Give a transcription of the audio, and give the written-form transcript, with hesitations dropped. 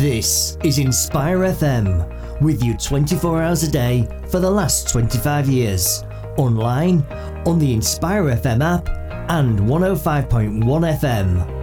This is Inspire FM, with you 24 hours a day for the last 25 years. Online, on the Inspire FM app, and 105.1 FM.